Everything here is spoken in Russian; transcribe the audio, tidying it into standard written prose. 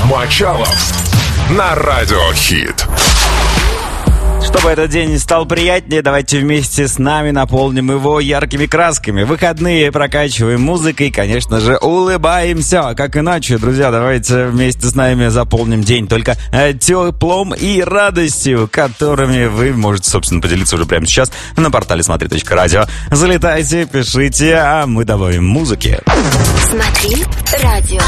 Мочалов на Радио Хит. Чтобы этот день стал приятнее, давайте вместе с нами наполним его яркими красками. Выходные прокачиваем музыкой, конечно же, улыбаемся. Как иначе, друзья, давайте вместе с нами заполним день только теплом и радостью, которыми вы можете, собственно, поделиться уже прямо сейчас на портале смотри.радио. Залетайте, пишите, а мы добавим музыки. Смотри радио.